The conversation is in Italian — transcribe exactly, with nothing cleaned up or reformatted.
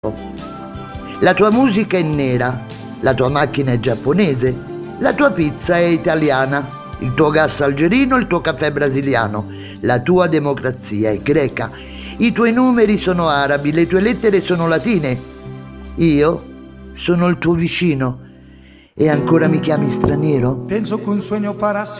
La tua musica è nera, la tua macchina è giapponese, la tua pizza è italiana, il tuo gas algerino, il tuo caffè brasiliano, la tua democrazia è greca, i tuoi numeri sono arabi, le tue lettere sono latine. Io sono il tuo vicino e ancora mi chiami straniero? Penso che un sogno para